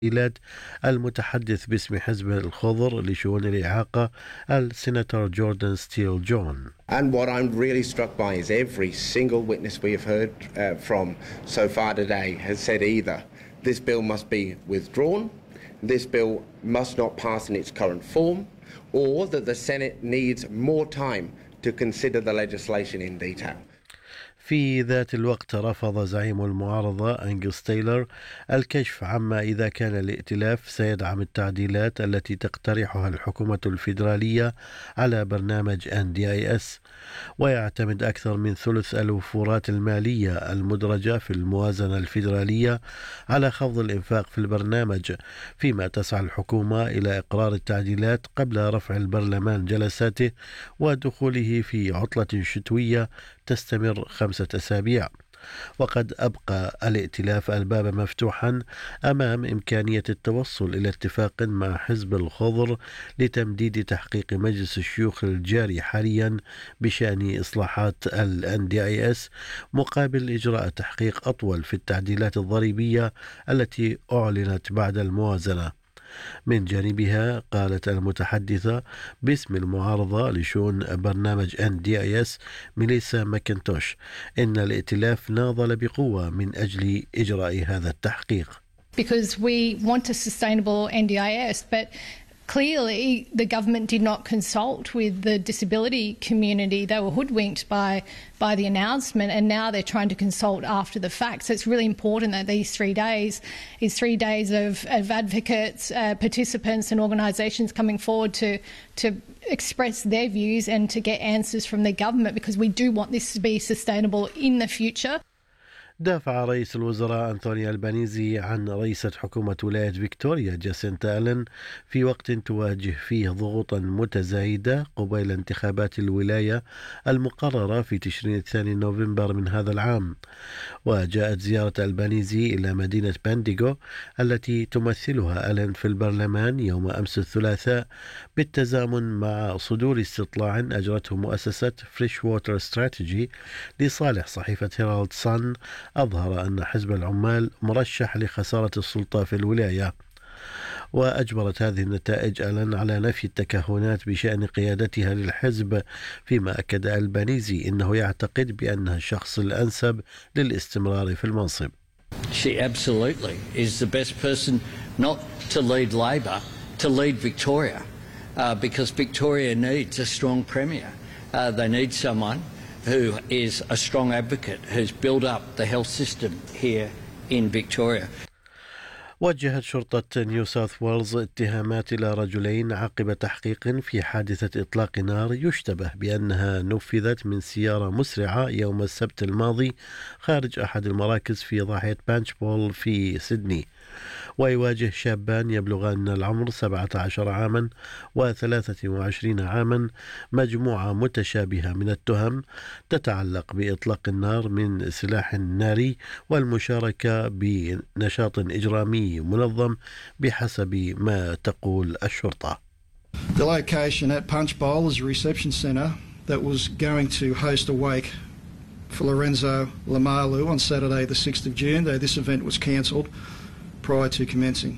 التعديلات. المتحدث باسم حزب الخضر لشؤون الإعاقة السيناتور جوردن ستيل جون. And what I'm really struck by is every single witness we have heard from so far today has said either this bill must be withdrawn, this bill must not pass in its current form, or that the Senate needs more time to consider the legislation in detail. في ذات الوقت رفض زعيم المعارضة أنجلس تايلر الكشف عما إذا كان الائتلاف سيدعم التعديلات التي تقترحها الحكومة الفيدرالية على برنامج NDIS، ويعتمد أكثر من ثلث الوفورات المالية المدرجة في الموازنة الفيدرالية على خفض الإنفاق في البرنامج، فيما تسعى الحكومة إلى إقرار التعديلات قبل رفع البرلمان جلساته ودخوله في عطلة شتوية تستمر 5 أسابيع. وقد أبقى الائتلاف الباب مفتوحا أمام إمكانية التوصل إلى اتفاق مع حزب الخضر لتمديد تحقيق مجلس الشيوخ الجاري حاليا بشأن إصلاحات ال NDIS مقابل إجراء تحقيق أطول في التعديلات الضريبية التي أعلنت بعد الموازنة. من جانبها قالت المتحدثة باسم المعارضة لشؤون برنامج NDIS ميليسا ماكنتوش إن الائتلاف ناضل بقوة من أجل إجراء هذا التحقيق. Because we want a sustainable NDIS, but clearly the government did not consult with the disability community. They were hoodwinked by the announcement, and now they're trying to consult after the fact. So it's really important that these 3 days is 3 days of advocates, participants and organisations coming forward to express their views and to get answers from the government, because we do want this to be sustainable in the future. دافع رئيس الوزراء أنتوني ألبانيزي عن رئيسة حكومة ولاية فيكتوريا جاسينتا ألين في وقت تواجه فيه ضغوطا متزايدة قبيل انتخابات الولاية المقررة في تشرين الثاني نوفمبر من هذا العام. وجاءت زيارة ألبانيزي إلى مدينة بانديغو التي تمثلها ألين في البرلمان يوم أمس الثلاثاء بالتزامن مع صدور استطلاع أجرته مؤسسة فريش ووتر ستراتيجي لصالح صحيفة هيرالد سان أظهر أن حزب العمال مرشح لخسارة السلطة في الولاية. وأجبرت هذه النتائج ألين على نفي التكهنات بشأن قيادتها للحزب، فيما أكد ألبانيزي أنه يعتقد بأنها الشخص الأنسب للاستمرار في المنصب. She absolutely is the best person not to lead Labor, to lead Victoria, because Victoria needs a strong premier. They need someone who is a strong advocate, who's built up the health system here in Victoria. وجهت شرطة نيو ساوث ويلز اتهامات إلى رجلين عقب تحقيق في حادثة إطلاق نار يشتبه بأنها نفذت من سيارة مسرعة يوم السبت الماضي خارج أحد المراكز في ضاحية بانشبول في سيدني. ويواجه شابان يبلغان العمر 17 عاما و23 عاما مجموعة متشابهة من التهم تتعلق بإطلاق النار من سلاح ناري والمشاركة بنشاط إجرامي منظم بحسب ما تقول الشرطة. The location at Punchbowl is a reception centre that was going to host a wake for Lorenzo Lamalu on Saturday the 6th of June, though this event was cancelled prior to commencing.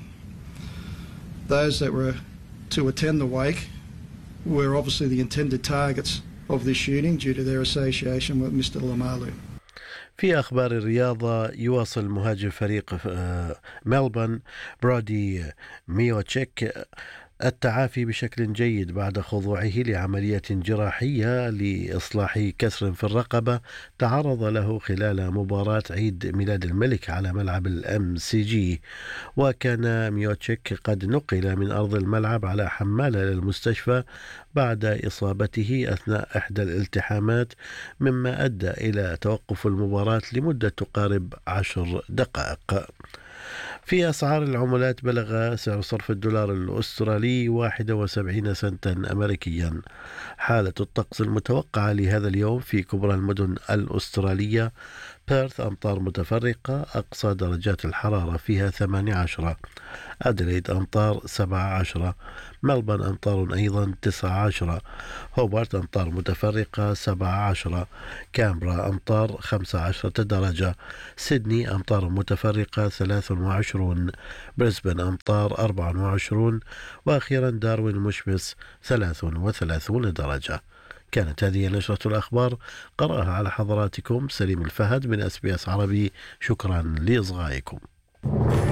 Those that were to attend the wake were obviously the intended targets of this shooting due to their association with Mr. Lamalu. في أخبار الرياضة، يواصل مهاجم فريق ملبون برودي ميوتشيك التعافي بشكل جيد بعد خضوعه لعملية جراحية لإصلاح كسر في الرقبة تعرض له خلال مباراة عيد ميلاد الملك على ملعب الMCG. وكان ميوتشيك قد نقل من أرض الملعب على حمالة للمستشفى بعد إصابته أثناء إحدى الالتحامات، مما أدى إلى توقف المباراة لمدة تقارب 10 دقائق. في أسعار العملات، بلغ سعر صرف الدولار الأسترالي 71 سنتا أمريكيا. حالة الطقس المتوقعة لهذا اليوم في كبرى المدن الأسترالية: بيرث أمطار متفرقة، أقصى درجات الحرارة فيها 18. أدليد أمطار 17. ملبن أمطار أيضا 19. هوبارت أمطار متفرقة 17. كامبرا أمطار 15 درجة. سيدني أمطار متفرقة 23. بريسبن أمطار 24. وأخيرا داروين مشمس 33 درجة. كانت هذه نشرة الأخبار، قرأها على حضراتكم سليم الفهد من SBS عربي. شكرا لإصغائكم.